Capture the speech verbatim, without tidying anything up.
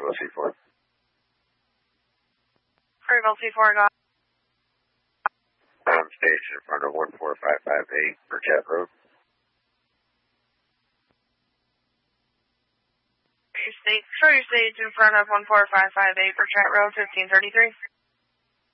Variable C four. Variable C four, go. I'm stationed in front of one four five five eight Burchett Road. Your state, show your stage in front of one four five five eight Burchett Road, fifteen thirty-three.